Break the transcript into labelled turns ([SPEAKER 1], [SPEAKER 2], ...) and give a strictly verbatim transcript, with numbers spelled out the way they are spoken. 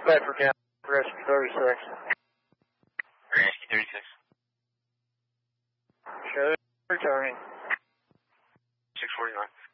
[SPEAKER 1] Bedford County, Rescue thirty-six.
[SPEAKER 2] Rescue thirty-six.
[SPEAKER 1] Show returning.
[SPEAKER 2] six forty-nine.